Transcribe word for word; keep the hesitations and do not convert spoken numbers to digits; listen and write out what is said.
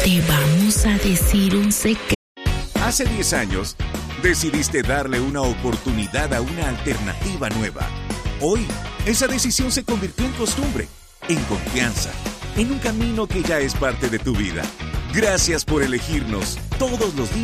Te vamos a decir un secreto. Hace diez años, decidiste darle una oportunidad a una alternativa nueva. Hoy, esa decisión se convirtió en costumbre, en confianza, en un camino que ya es parte de tu vida. Gracias por elegirnos todos los días.